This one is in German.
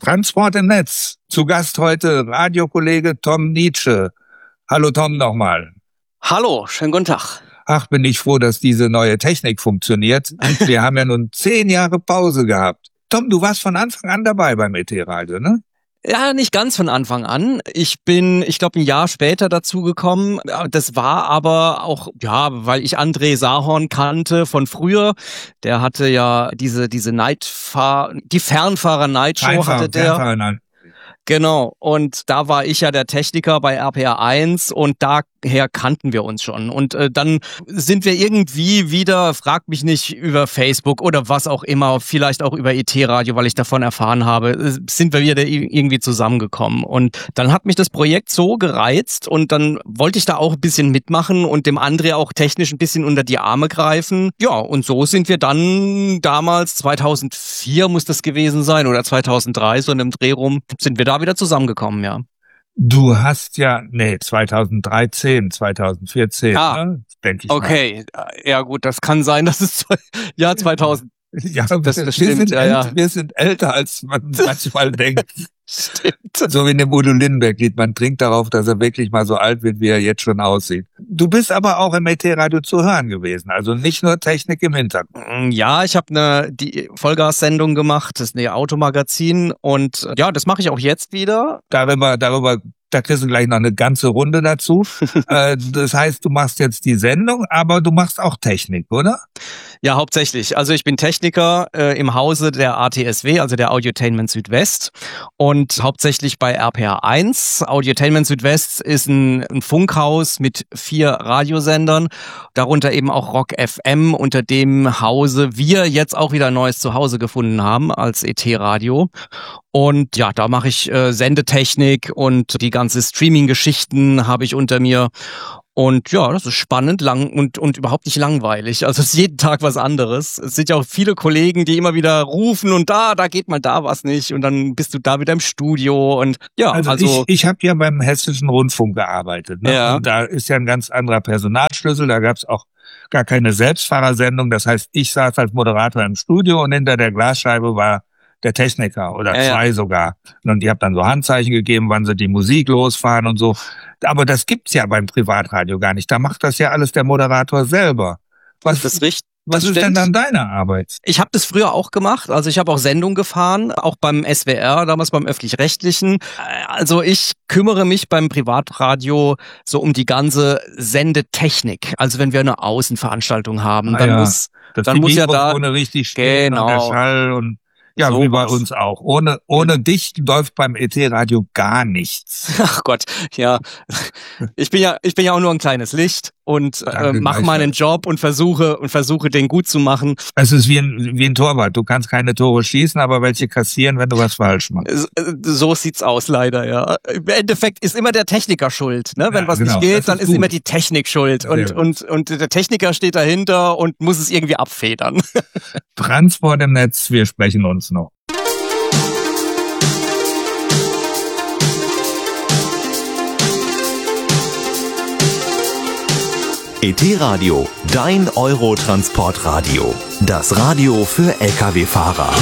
Transport im Netz. Zu Gast heute Radiokollege Tom Nietzsche. Hallo Tom nochmal. Hallo, schönen guten Tag. Ach, bin ich froh, dass diese neue Technik funktioniert. Wir haben ja nun 10 Jahre Pause gehabt. Tom, du warst von Anfang an dabei beim ET-Radio, ne? Ja, nicht ganz von Anfang an. Ich bin, ich glaube, ein Jahr später dazugekommen. Das war aber auch, ja, weil ich André Sahorn kannte von früher. Der hatte ja die Fernfahrer-Nightshow hatte der. Genau, und da war ich ja der Techniker bei RPR 1 und daher kannten wir uns schon. Und dann sind wir irgendwie wieder, frag mich nicht, über Facebook oder was auch immer, vielleicht auch über ET-Radio, weil ich davon erfahren habe, sind wir wieder irgendwie zusammengekommen. Und dann hat mich das Projekt so gereizt und dann wollte ich da auch ein bisschen mitmachen und dem André auch technisch ein bisschen unter die Arme greifen. Ja, und so sind wir dann damals, 2004 muss das gewesen sein oder 2003, so in einem Dreh rum, sind wir da wieder zusammengekommen, ja. Du hast ja, 2013, 2014, ne? Denke ich okay, mal. Ja gut, das kann sein, dass es Jahr 2000. Ja, das stimmt, wir sind älter, als man manchmal denkt. Stimmt. So wie in dem Udo Lindenberg-Lied, man trinkt darauf, dass er wirklich mal so alt wird, wie er jetzt schon aussieht. Du bist aber auch im ET-Radio zu hören gewesen, also nicht nur Technik im Hintergrund. Ja, ich habe die Vollgas-Sendung gemacht, das ist ein Automagazin und ja, das mache ich auch jetzt wieder. Da kriegst du gleich noch eine ganze Runde dazu. Das heißt, du machst jetzt die Sendung, aber du machst auch Technik, oder? Ja, hauptsächlich. Also ich bin Techniker im Hause der ATSW, also der Audiotainment Südwest und hauptsächlich bei RPR 1. Audiotainment Südwest ist ein Funkhaus mit 4 Radiosendern, darunter eben auch Rock FM, unter dem Hause wir jetzt auch wieder ein neues Zuhause gefunden haben als ET-Radio. Und ja, da mache ich Sendetechnik und die ganze Streaming-Geschichten habe ich unter mir. Und ja, das ist spannend, lang und überhaupt nicht langweilig. Also es ist jeden Tag was anderes. Es sind ja auch viele Kollegen, die immer wieder rufen und da geht mal da was nicht und dann bist du da wieder im Studio und ja. Also ich habe ja beim Hessischen Rundfunk gearbeitet, ne? Ja. Und da ist ja ein ganz anderer Personalschlüssel, da gab's auch gar keine Selbstfahrersendung. Das heißt, ich saß als Moderator im Studio und hinter der Glasscheibe war der Techniker oder 2 sogar. Und die haben dann so Handzeichen gegeben, wann sie die Musik losfahren und so. Aber das gibt's ja beim Privatradio gar nicht. Da macht das ja alles der Moderator selber. Das ist richtig. Was ist denn dann deine Arbeit? Ich habe das früher auch gemacht. Also ich habe auch Sendungen gefahren, auch beim SWR, damals beim Öffentlich-Rechtlichen. Also ich kümmere mich beim Privatradio so um die ganze Sendetechnik. Also wenn wir eine Außenveranstaltung haben, dann muss ja da richtig stehen und der Schall und ja, so wie bei uns auch. Ohne dich läuft beim ET-Radio gar nichts. Ach Gott, ja. Ich bin ja auch nur ein kleines Licht und mache meinen Job und versuche den gut zu machen. Es ist wie ein Torwart. Du kannst keine Tore schießen, aber welche kassieren, wenn du was falsch machst. So sieht's aus leider, ja. Im Endeffekt ist immer der Techniker schuld, ne? Wenn was nicht geht, dann ist immer die Technik schuld und der Techniker steht dahinter und muss es irgendwie abfedern. Transport im Netz, wir sprechen uns noch. ET-Radio, dein Eurotransportradio. Das Radio für Lkw-Fahrer.